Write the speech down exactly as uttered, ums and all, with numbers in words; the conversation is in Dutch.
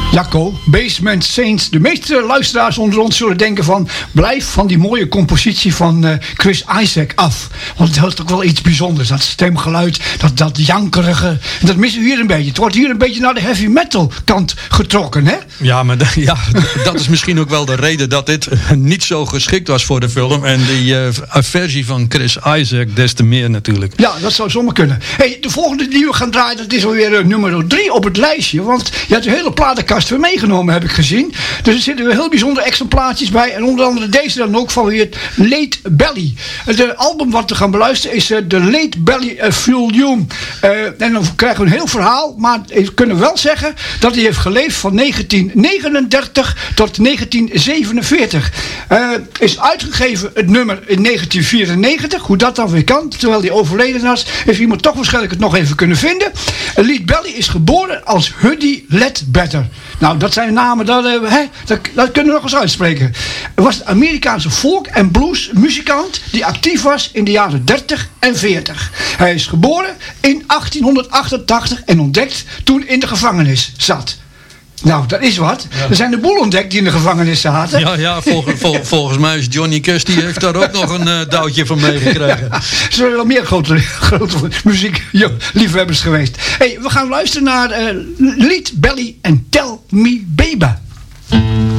Jacco, Basement Saints. De meeste luisteraars onder ons zullen denken van... blijf van die mooie compositie van uh, Chris Isaak af. Want het heeft ook wel iets bijzonders. Dat stemgeluid, dat, dat jankerige. Dat missen we hier een beetje. Het wordt hier een beetje naar de heavy metal kant getrokken, hè? Ja, maar de, ja, dat is misschien ook wel de reden dat dit niet zo geschikt was voor de film. En die uh, versie van Chris Isaak des te meer natuurlijk. Ja, dat zou zomaar kunnen. Hey, de volgende die we gaan draaien, dat is alweer uh, nummer drie op het lijstje. Want je hebt een hele platenkast weer meegenomen, heb ik gezien. Dus er zitten weer heel bijzondere exemplaartjes bij. En onder andere deze dan ook van weer Late Belly. Het album wat we gaan beluisteren is uh, de Late Belly uh, Volume. Uh, en dan krijgen we een heel verhaal. Maar we kunnen wel zeggen dat hij heeft geleefd van negentien negenendertig tot negentien zevenenveertig. Uh, is uitgegeven het nummer in negentien vierennegentig. Hoe dat dan weer kan, terwijl hij overleden was, heeft iemand toch waarschijnlijk het nog even kunnen vinden. Uh, Late Belly is geboren als Huddy Ledbetter. Nou, dat zijn namen, dat, uh, hè, dat, dat kunnen we nog eens uitspreken. Hij was een Amerikaanse folk- en bluesmuzikant die actief was in de jaren dertig en veertig. Hij is geboren in achttienhonderdachtentachtig en ontdekt toen in de gevangenis zat. Nou, dat is wat. Ja. Er zijn de boel ontdekt die in de gevangenis zaten. Ja, ja volg, vol, volgens mij is Johnny Cash, die heeft daar ook nog een uh, duwtje van meegekregen. Ja, er zijn wel meer grote, grote muziekliefhebbers geweest. Hey, we gaan luisteren naar uh, Late Belly en Tell Me Baby.